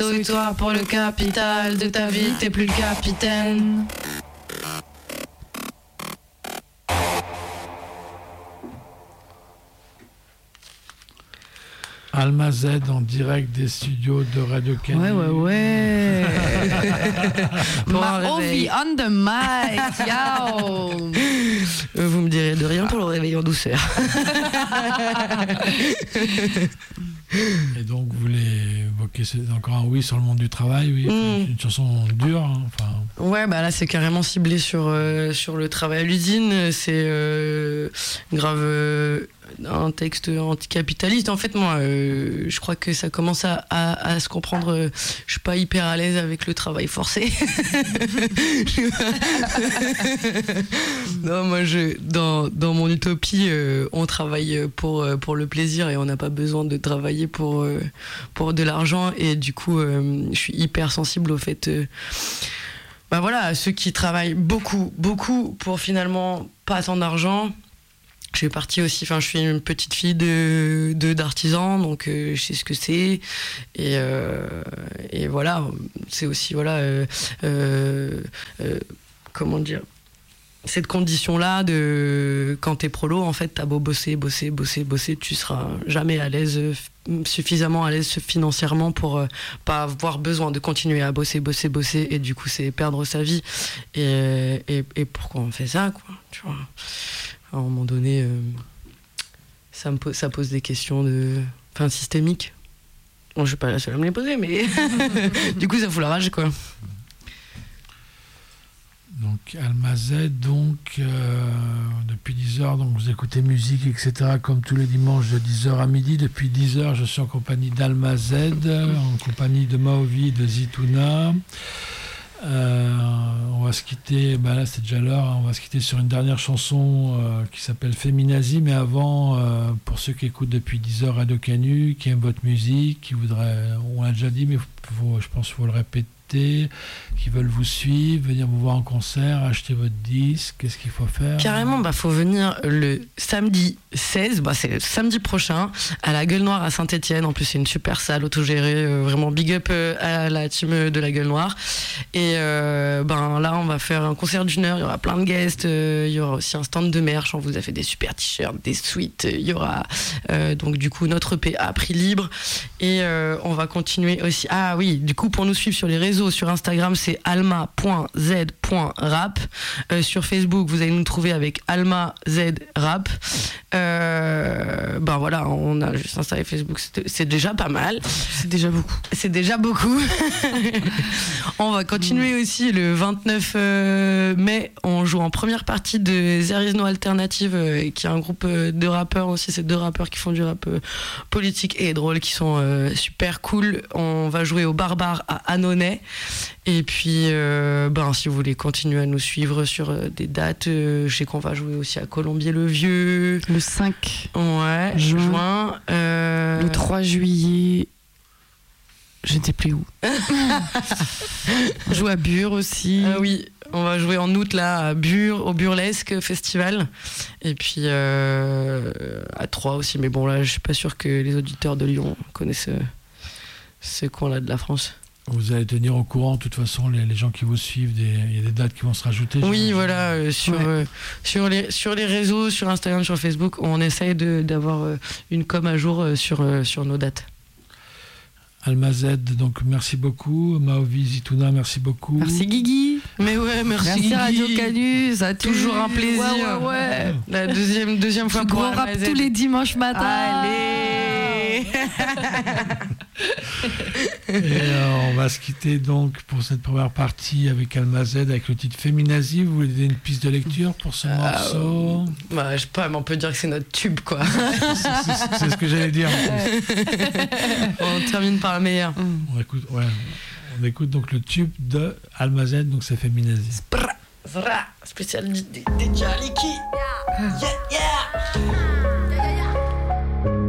Et toi pour le capital de ta vie, t'es plus le capitaine. Alma Z en direct des studios de Radio Canu. Ouais. Maovi on the mic, yo. Vous me direz de rien pour le réveil en douceur. Et donc, vous voulez évoquer encore un oui sur le monde du travail, oui. Une chanson dure. Hein, enfin. Ouais, bah là, c'est carrément ciblé sur le travail à l'usine. C'est grave un texte anticapitaliste. En fait, moi, je crois que ça commence à se comprendre. Je suis pas hyper à l'aise avec le travail forcé. Non, moi, dans mon utopie, on travaille pour le plaisir et on n'a pas besoin de travailler pour de l'argent. Et du coup, je suis hyper sensible au fait... bah voilà, ceux qui travaillent beaucoup pour finalement pas tant d'argent. Je suis partie aussi, je suis une petite fille d'artisan, donc je sais ce que c'est. Et voilà, c'est aussi, comment dire, cette condition-là de quand t'es prolo, en fait, t'as beau bosser, tu seras jamais à l'aise, suffisamment à l'aise financièrement pour pas avoir besoin de continuer à bosser, et du coup, c'est perdre sa vie. Et pourquoi on fait ça, quoi, tu vois. À un moment donné, ça pose des questions systémiques. Bon, je suis pas la seule à me les poser, mais du coup, ça fout la rage, quoi. Donc Alma Z, depuis 10h, donc vous écoutez musique, etc. comme tous les dimanches de 10h à midi. Depuis 10h, je suis en compagnie d'Alma Z, en compagnie de Maovi et de Zitouna. On va se quitter, là c'est déjà l'heure, hein, on va se quitter sur une dernière chanson qui s'appelle Féminazie, mais avant, pour ceux qui écoutent depuis 10h Radio Canu, qui aiment votre musique, qui voudraient, on l'a déjà dit, mais je pense qu'il faut le répéter, qui veulent vous suivre, venir vous voir en concert, acheter votre disque, qu'est-ce qu'il faut faire? Carrément, faut venir le samedi 16, c'est le samedi prochain, à la Gueule Noire à Saint-Etienne. En plus, c'est une super salle autogérée, vraiment big up à la team de la Gueule Noire. Et là, on va faire un concert d'1 heure, il y aura plein de guests, il y aura aussi un stand de merch, on vous a fait des super t-shirts, des suites, il y aura donc du coup notre EP à prix libre. Et on va continuer aussi, du coup pour nous suivre sur les réseaux, sur Instagram c'est alma.z.rap, sur Facebook vous allez nous trouver avec almazrap. On a juste Insta et Facebook, c'est déjà pas mal, c'est déjà beaucoup. On va continuer aussi le 29 mai, on joue en première partie de There Is No Alternative, qui est un groupe de rappeurs aussi, c'est 2 rappeurs qui font du rap politique et drôle, qui sont super cool. On va jouer au Barbare à Annonay. Et puis, si vous voulez continuer à nous suivre sur des dates, je sais qu'on va jouer aussi à Colombier-le-Vieux. Le 5 juin. Le 3 juillet, je ne sais plus où. On joue à Bure aussi. Oui, on va jouer en août là, à Bure, au Burlesque Festival. Et puis à Troyes aussi. Mais bon, là, je suis pas sûr que les auditeurs de Lyon connaissent ce coin-là de la France. Vous allez tenir au courant, de toute façon, les gens qui vous suivent, il y a des dates qui vont se rajouter. Oui, voilà, sur les réseaux, sur Instagram, sur Facebook, on essaye d'avoir une com à jour sur nos dates. Alma Z, donc merci beaucoup. Maovi, Zitouna, merci beaucoup. Merci Guigui. Mais ouais, merci Guigui. Radio Canu, ça a toujours un plaisir. Ouais. La deuxième fois pour Alma Z. Tous les dimanches matin. Allez. Et on va se quitter donc pour cette première partie avec Alma Z, avec le titre Féminazie. Vous voulez donner une piste de lecture pour ce morceau? Je sais pas, mais on peut dire que c'est notre tube, quoi. C'est ce que j'allais dire. On termine par la meilleure. On écoute donc le tube de Alma Z, donc c'est Féminazie. Spécial DJ Aliki. Yeah.